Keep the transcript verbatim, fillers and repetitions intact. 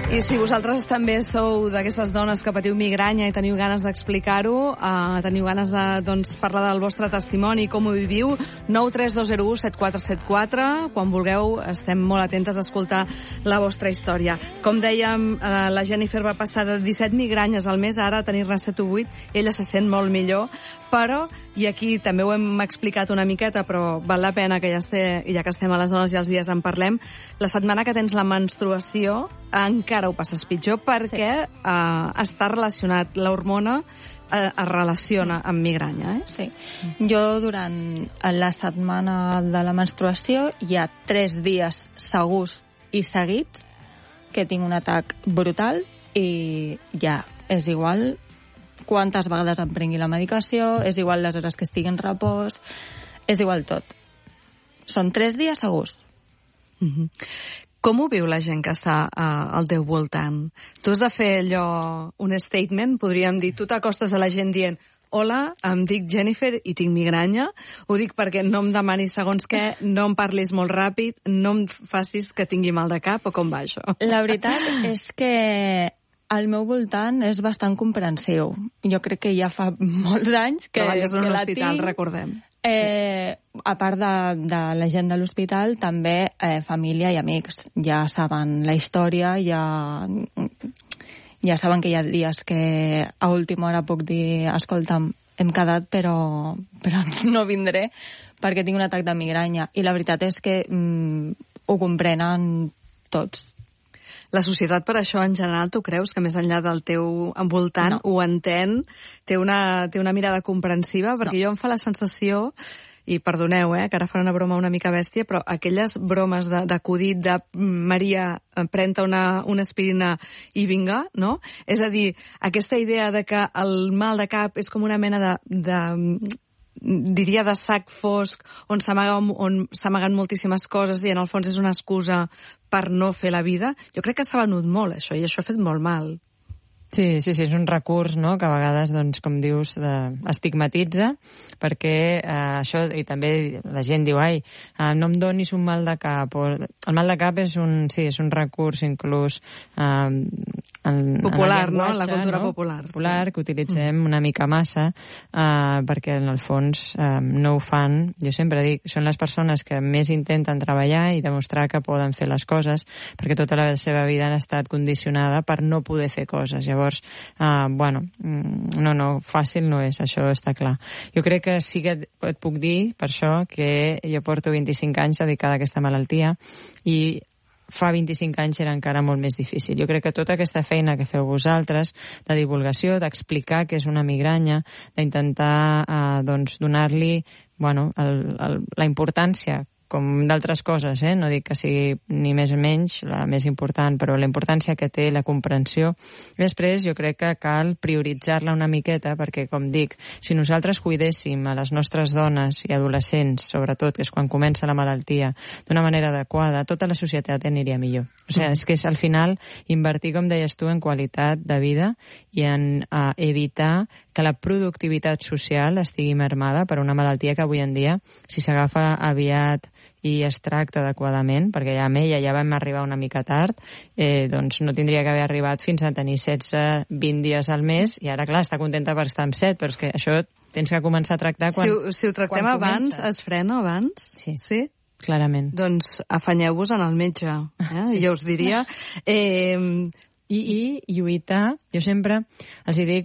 I si vosaltres també sou d'aquestes dones que patiu migranya i teniu ganes d'explicar-ho, uh, teniu ganes de doncs, parlar del vostre testimoni, com ho viviu, nou tres dos zero u set quatre set quatre. Quan vulgueu, estem molt atentes a escoltar la vostra història. Com dèiem, uh, la Jennifer va passar de disset migranyes al mes, ara a tenir-ne set o vuit. Ella se sent molt millor, però, i aquí també ho hem explicat una miqueta, però val la pena que ja, este, ja que estem a les dones i els dies en parlem, la setmana que tens la menstruació encara ho passes pitjor perquè sí. uh, està relacionat, l'hormona uh, es relaciona amb migranya. Eh? Sí. Jo durant la setmana de la menstruació hi ha tres dies segurs i seguits que tinc un atac brutal i ja és igual quantes vegades em prengui la medicació, és igual les hores que estigui en repòs, és igual tot. Són tres dies segurs. Mm-hmm. Com ho viu la gent que està uh, al teu voltant? Tu has de fer allò, un statement, podríem dir, tu t'acostes a la gent dient hola, em dic Jennifer i tinc migranya, ho dic perquè no em demanis segons què, no em parlis molt ràpid, no em facis que tingui mal de cap, o com va això? La veritat és que al meu voltant és bastant comprensiu. Jo crec que ja fa molts anys que, treballes en que un la hospital, tinc. Recordem. Eh, a part de, de la gent de l'hospital, també eh, família i amics. Ja saben la història, ja, ja saben que hi ha dies que a última hora puc dir escolta'm, hem quedat però, però no vindré perquè tinc un atac de migranya. I la veritat és que mm, ho comprenen tots. La societat, per això, en general, tu creus que més enllà del teu envoltant no. ho entén, té una, té una mirada comprensiva? Perquè no. jo em fa la sensació, i perdoneu, eh, que ara faré una broma una mica bèstia, però aquelles bromes d'acudit de, de Maria, pren-te una, una aspirina i vinga, no? És a dir, aquesta idea de que el mal de cap és com una mena de... de diria de sac fosc on s'amaguen on s'amaguen moltíssimes coses i en el fons és una excusa per no fer la vida. Jo crec que s'ha venut molt això i això ha fet molt mal. Sí, sí, sí, és un recurs, no?, que a vegades, doncs, com dius, eh, estigmatitza, perquè eh, això, i també la gent diu, ai, eh, no em donis un mal de cap, o el mal de cap és un, sí, és un recurs inclús eh, en, popular, en no?, en la cultura no? popular. Popular, sí. que utilitzem una mica massa, eh, perquè en el fons eh, no ho fan, jo sempre dic, són les persones que més intenten treballar i demostrar que poden fer les coses, perquè tota la seva vida han estat condicionada per no poder fer coses. Llavors, uh, bueno, no, no, fàcil no és, això està clar. Jo crec que sí que et, et puc dir, per això, que jo porto vint-i-cinc anys dedicada a aquesta malaltia i fa vint-i-cinc anys era encara molt més difícil. Jo crec que tota aquesta feina que feu vosaltres, de divulgació, d'explicar què és una migranya, d'intentar uh, doncs, donar-li bueno, el, el, la importància com d'altres coses, eh? No dic que sigui ni més o menys la més important, però la importància que té, la comprensió. I després jo crec que cal prioritzar-la una miqueta, perquè, com dic, si nosaltres cuidéssim a les nostres dones i adolescents, sobretot, que és quan comença la malaltia, d'una manera adequada, tota la societat aniria millor. O sigui, és que és al final invertir, com deies tu, en qualitat de vida i en uh, evitar que la productivitat social estigui mermada per una malaltia que avui en dia, si s'agafa aviat i es tracta adequadament, perquè ja amb ella ja vam arribar una mica tard, eh, doncs no tindria que haver arribat fins a tenir setze vint dies al mes, i ara, clar, està contenta per estar amb set, però és que això tens que començar a tractar quan Si ho, si ho tractem abans, comença. Es frena abans? Sí. Sí? Clarament. Doncs afanyeu-vos en el metge, eh? Sí. Jo us diria... Eh, I, i lluitar, jo sempre els hi dic,